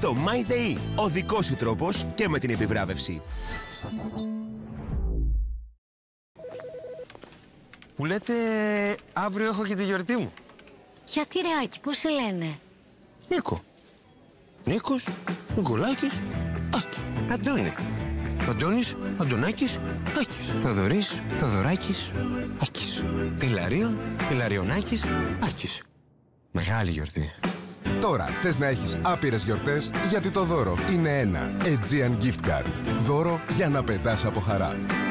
Το MyDay, ο δικός σου τρόπος και με την επιβράβευση. Που λέτε αύριο έχω και τη γιορτή μου. Γιατί ρε Άκη, πώς σε λένε? Νίκο. Νίκος, Νικολάκης, Άκη. Αντώνη. Αντώνης, Αντωνάκης, Άκης. Θοδωρής, Θοδωράκης, Άκης. Ηλαρίων, Ηλαριονάκης, Άκης. Μεγάλη γιορτή. Τώρα θες να έχεις άπειρες γιορτές, γιατί το δώρο είναι ένα Aegean Gift Card. Δώρο για να πετάς από χαρά.